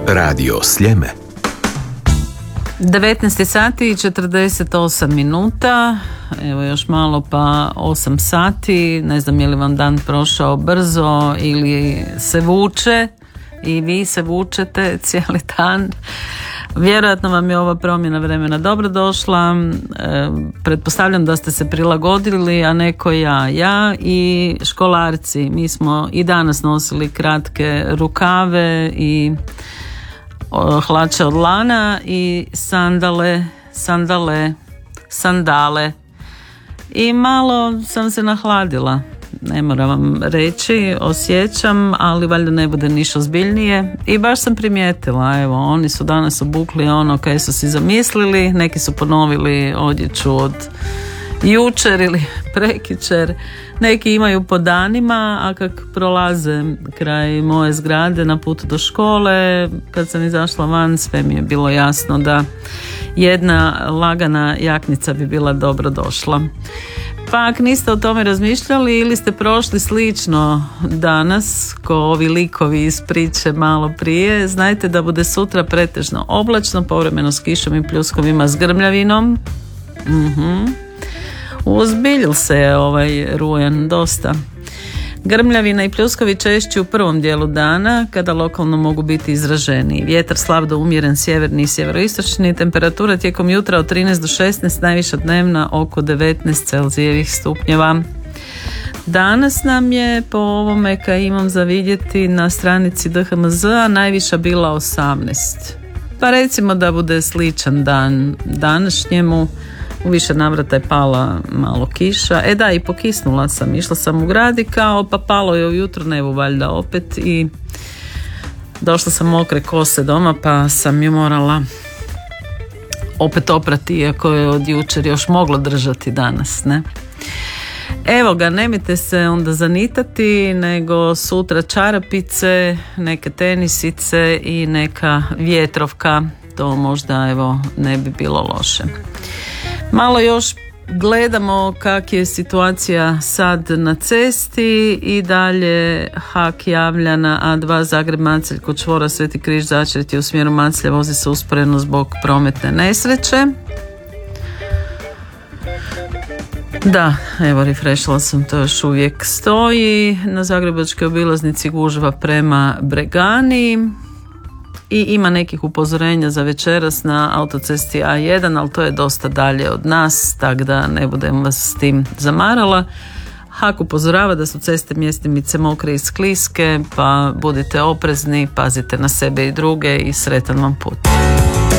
Radio Sljeme. 19 sati i 48 minuta, evo još malo pa 8 sati, ne znam je li vam dan prošao brzo ili se vuče i vi se vučete cijeli dan. Vjerojatno vam je ova promjena vremena dobro došla, pretpostavljam da ste se prilagodili, a neko ja i školarci, mi smo i danas nosili kratke rukave i hlače od lana i sandale i malo sam se nahladila, ne moram vam reći, osjećam, ali valjda ne bude ništa ozbiljnije i baš sam primijetila, evo, oni su danas obukli ono kaj su si zamislili, neki su ponovili odjeću od jučer ili prekjučer, neki imaju po danima, a kak prolaze kraj moje zgrade na putu do škole, kad sam izašla van, sve mi je bilo jasno da jedna lagana jaknica bi bila dobro došla. Pa ako niste o tome razmišljali ili ste prošli slično danas, ko ovi likovi iz priče malo prije, znajte da bude sutra pretežno oblačno, povremeno s kišom i pljuskovima s grmljavinom. Uzbiljil se ovaj rujan dosta. Grmljavina i pljuskovi češći u prvom dijelu dana, kada lokalno mogu biti izraženiji. Vjetar slab do umjeren sjeverni i sjeveroistočni, temperatura tijekom jutra od 13 do 16, najviša dnevna oko 19 Celzijevih stupnjeva. Danas nam je po ovome kaj imam za vidjeti na stranici DHMZ-a najviša bila 18. Pa recimo da bude sličan dan današnjemu. U više navrata je pala malo kiša. Da, i pokisnula sam. Išla sam u grad i kao pa palo je ujutro, nevo valjda opet i došla sam mokre kose doma pa sam ju morala opet oprati, iako je od jučer još moglo držati danas, ne? Evo ga, nemojte se onda zanitati, nego sutra čarapice, neke tenisice i neka vjetrovka, to možda evo ne bi bilo loše. Malo još gledamo kak je situacija sad na cesti i dalje hak javlja na A2 Zagreb-Macelj kod čvora Sveti Križ Začreti u smjeru Maclja, vozi se usporeno zbog prometne nesreće. Da, evo refreshla sam, to još uvijek stoji. Na zagrebačkoj obilaznici gužva prema Bregani. I ima nekih upozorenja za večeras na autocesti A1, ali to je dosta dalje od nas, tako da ne budem vas s tim zamarala. HAK upozorava da su ceste mjestimice mokre i skliske, pa budite oprezni, pazite na sebe i druge i sretan vam put.